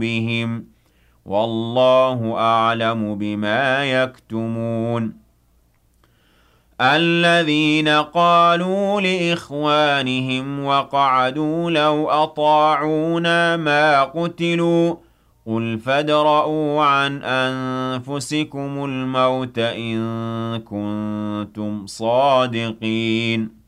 بِهِمْ ۚ وَاللَّهُ أَعْلَمُ بِمَا يَكْتُمُونَ الَّذِينَ قَالُوا لِإِخْوَانِهِمْ وَقَعَدُوا لَوْ أَطَاعُونَا مَا قُتِلُوا ۗ قُلْ فَادْرَءُوا عَنْ أَنفُسِكُمُ الْمَوْتَ إِن كُنتُمْ صَادِقِينَ